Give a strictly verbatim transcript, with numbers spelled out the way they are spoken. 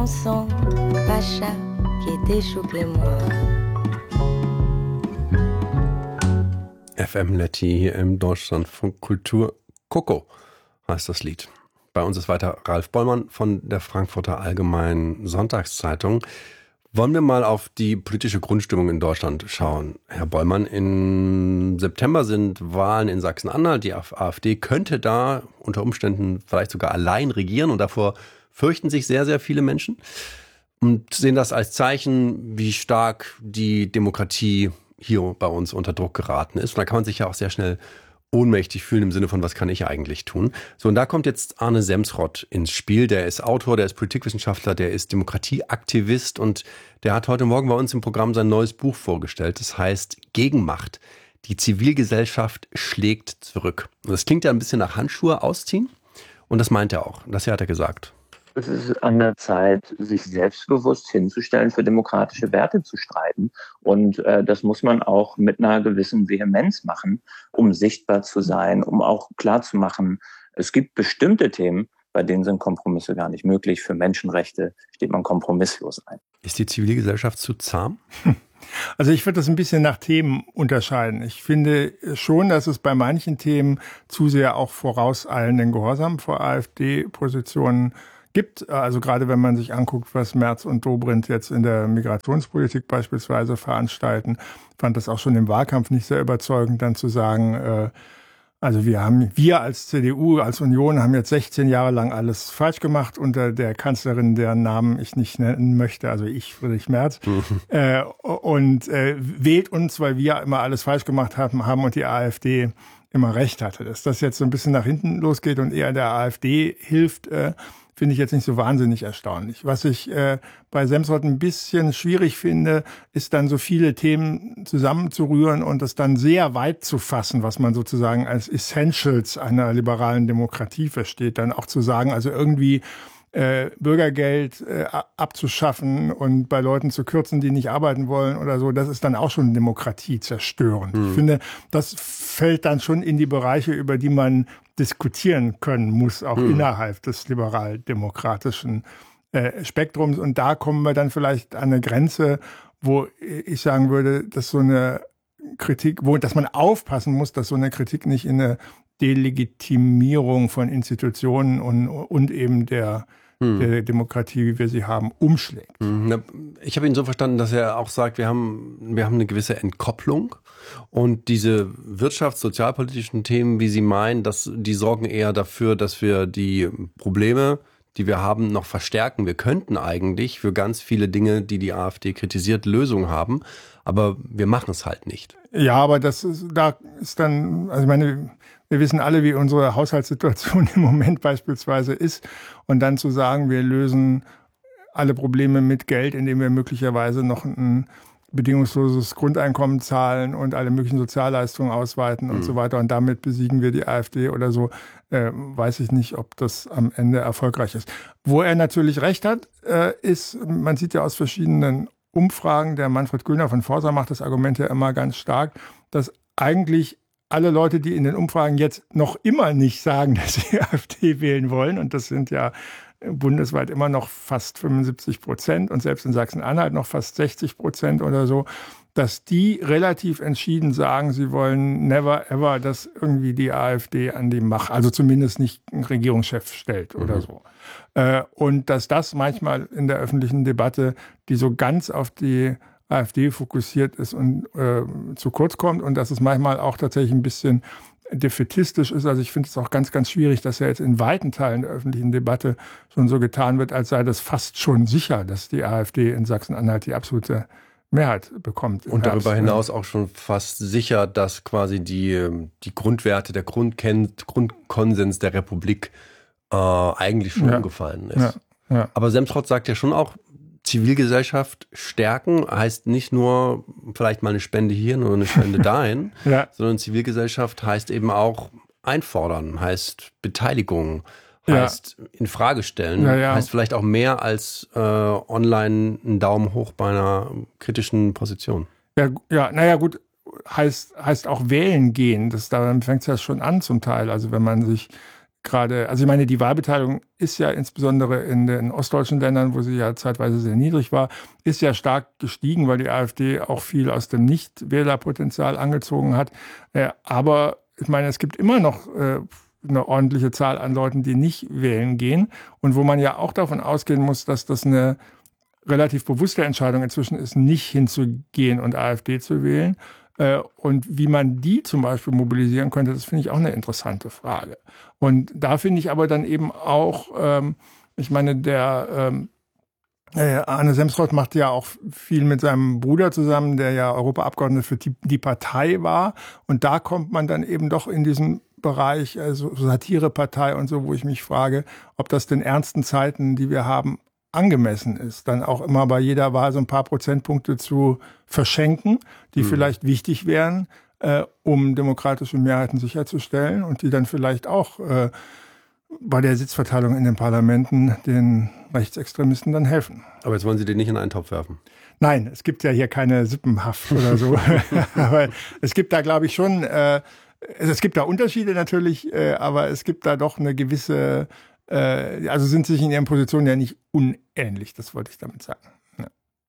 son Pacha qui était chouquez-moi. F M Letty hier im Deutschlandfunk Kultur. Coco heißt das Lied. Bei uns ist weiter Ralf Bollmann von der Frankfurter Allgemeinen Sonntagszeitung. Wollen wir mal auf die politische Grundstimmung in Deutschland schauen. Herr Bollmann, im September sind Wahlen in Sachsen-Anhalt. Die AfD könnte da unter Umständen vielleicht sogar allein regieren und davor fürchten sich sehr, sehr viele Menschen und sehen das als Zeichen, wie stark die Demokratie hier bei uns unter Druck geraten ist. Und da kann man sich ja auch sehr schnell ohnmächtig fühlen im Sinne von, was kann ich eigentlich tun? So, und da kommt jetzt Arne Semsrott ins Spiel. Der ist Autor, der ist Politikwissenschaftler, der ist Demokratieaktivist und der hat heute Morgen bei uns im Programm sein neues Buch vorgestellt. Das heißt Gegenmacht. Die Zivilgesellschaft schlägt zurück. Und das klingt ja ein bisschen nach Handschuhe ausziehen und das meint er auch. Das hat er gesagt. Es ist an der Zeit, sich selbstbewusst hinzustellen, für demokratische Werte zu streiten. Und äh, das muss man auch mit einer gewissen Vehemenz machen, um sichtbar zu sein, um auch klarzumachen, es gibt bestimmte Themen, bei denen sind Kompromisse gar nicht möglich. Für Menschenrechte steht man kompromisslos ein. Ist die Zivilgesellschaft zu zahm? Also ich würde das ein bisschen nach Themen unterscheiden. Ich finde schon, dass es bei manchen Themen zu sehr auch vorauseilenden Gehorsam vor AfD-Positionen gibt. Also gerade wenn man sich anguckt, was Merz und Dobrindt jetzt in der Migrationspolitik beispielsweise veranstalten, fand das auch schon im Wahlkampf nicht sehr überzeugend, dann zu sagen, äh, also wir haben, wir als C D U, als Union haben jetzt sechzehn Jahre lang alles falsch gemacht unter der Kanzlerin, deren Namen ich nicht nennen möchte, also ich, Friedrich Merz, mhm. äh, und äh, wählt uns, weil wir immer alles falsch gemacht haben, haben und die AfD immer recht hatte. Dass das jetzt so ein bisschen nach hinten losgeht und eher der AfD hilft, äh, finde ich jetzt nicht so wahnsinnig erstaunlich. Was ich äh, bei Semsrott ein bisschen schwierig finde, ist dann so viele Themen zusammenzurühren und das dann sehr weit zu fassen, was man sozusagen als Essentials einer liberalen Demokratie versteht. Dann auch zu sagen, also irgendwie äh, Bürgergeld äh, abzuschaffen und bei Leuten zu kürzen, die nicht arbeiten wollen oder so, das ist dann auch schon Demokratie zerstörend. Hm. Ich finde, das fällt dann schon in die Bereiche, über die man diskutieren können muss, auch hm. innerhalb des liberal-demokratischen äh, Spektrums. Und da kommen wir dann vielleicht an eine Grenze, wo ich sagen würde, dass so eine Kritik, wo, dass man aufpassen muss, dass so eine Kritik nicht in eine Delegitimierung von Institutionen und, und eben der Hm. der Demokratie, wie wir sie haben, umschlägt. Ich habe ihn so verstanden, dass er auch sagt, wir haben, wir haben eine gewisse Entkopplung und diese wirtschafts-, sozialpolitischen Themen, wie Sie meinen, dass, die sorgen eher dafür, dass wir die Probleme, die wir haben, noch verstärken. Wir könnten eigentlich für ganz viele Dinge, die die AfD kritisiert, Lösungen haben, aber wir machen es halt nicht. Ja, aber das ist, da ist dann, also ich meine, wir wissen alle, wie unsere Haushaltssituation im Moment beispielsweise ist. Und dann zu sagen, wir lösen alle Probleme mit Geld, indem wir möglicherweise noch ein bedingungsloses Grundeinkommen zahlen und alle möglichen Sozialleistungen ausweiten und mhm. so weiter. Und damit besiegen wir die AfD oder so, äh, weiß ich nicht, ob das am Ende erfolgreich ist. Wo er natürlich recht hat, äh, ist, man sieht ja aus verschiedenen Umfragen, der Manfred Güllner von Forsa macht das Argument ja immer ganz stark, dass eigentlich alle Leute, die in den Umfragen jetzt noch immer nicht sagen, dass sie AfD wählen wollen, und das sind ja bundesweit immer noch fast fünfundsiebzig Prozent und selbst in Sachsen-Anhalt noch fast sechzig Prozent oder so, dass die relativ entschieden sagen, sie wollen never ever, dass irgendwie die AfD an die Macht, also zumindest nicht einen Regierungschef stellt oder mhm. so. Äh, und dass das manchmal in der öffentlichen Debatte, die so ganz auf die AfD fokussiert ist und äh, zu kurz kommt und dass es manchmal auch tatsächlich ein bisschen defätistisch ist. Also ich finde es auch ganz, ganz schwierig, dass ja jetzt in weiten Teilen der öffentlichen Debatte schon so getan wird, als sei das fast schon sicher, dass die AfD in Sachsen-Anhalt die absolute Mehrheit bekommt. Und darüber Herbst. hinaus auch schon fast sicher, dass quasi die, die Grundwerte, der Grundken- Grundkonsens der Republik äh, eigentlich schon ja. umgefallen ist. Ja. Ja. Aber Semsrott sagt ja schon auch, Zivilgesellschaft stärken heißt nicht nur vielleicht mal eine Spende hierhin oder eine Spende dahin, ja. sondern Zivilgesellschaft heißt eben auch einfordern, heißt Beteiligung, heißt ja. in Frage stellen, ja, ja. heißt vielleicht auch mehr als äh, online einen Daumen hoch bei einer kritischen Position. Ja, ja, naja gut, heißt, heißt auch wählen gehen, das, daran fängt es ja schon an zum Teil, also wenn man sich gerade, also ich meine, die Wahlbeteiligung ist ja insbesondere in den ostdeutschen Ländern, wo sie ja zeitweise sehr niedrig war, ist ja stark gestiegen, weil die AfD auch viel aus dem Nicht-Wählerpotenzial angezogen hat. Äh, aber ich meine, es gibt immer noch äh, eine ordentliche Zahl an Leuten, die nicht wählen gehen und wo man ja auch davon ausgehen muss, dass das eine relativ bewusste Entscheidung inzwischen ist, nicht hinzugehen und AfD zu wählen. Und wie man die zum Beispiel mobilisieren könnte, das finde ich auch eine interessante Frage. Und da finde ich aber dann eben auch, ähm, ich meine, der ähm, äh, Arne Semsrott macht ja auch viel mit seinem Bruder zusammen, der ja Europaabgeordneter für die, die Partei war. Und da kommt man dann eben doch in diesen Bereich, also Satirepartei und so, wo ich mich frage, ob das den ernsten Zeiten, die wir haben, angemessen ist, dann auch immer bei jeder Wahl so ein paar Prozentpunkte zu verschenken, die mhm. vielleicht wichtig wären, äh, um demokratische Mehrheiten sicherzustellen und die dann vielleicht auch äh, bei der Sitzverteilung in den Parlamenten den Rechtsextremisten dann helfen. Aber jetzt wollen Sie den nicht in einen Topf werfen? Nein, es gibt ja hier keine Sippenhaft oder so. Aber es gibt da, glaube ich, schon, äh, es gibt da Unterschiede natürlich, äh, aber es gibt da doch eine gewisse, äh, also sind sich in ihren Positionen ja nicht unähnlich, das wollte ich damit sagen.